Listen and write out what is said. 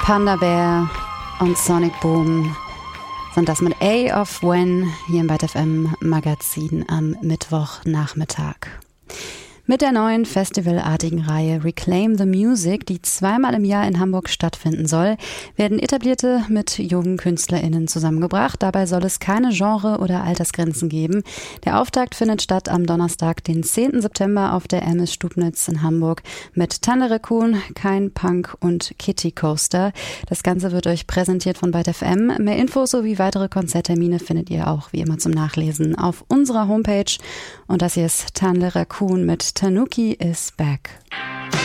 Panda Bear und Sonic Boom sind das mit A of When hier im Byte FM Magazin am Mittwochnachmittag. Mit der neuen festivalartigen Reihe Reclaim the Music, die zweimal im Jahr in Hamburg stattfinden soll, werden Etablierte mit jungen KünstlerInnen zusammengebracht. Dabei soll es keine Genre- oder Altersgrenzen geben. Der Auftakt findet statt am Donnerstag, den 10. September auf der MS Stubnitz in Hamburg mit Tande Raccoon, Kein Punk und Kitty Coaster. Das Ganze wird euch präsentiert von Byte FM. Mehr Infos sowie weitere Konzerttermine findet ihr auch wie immer zum Nachlesen auf unserer Homepage. Und das hier ist Tande Raccoon mit Tanuki is Back.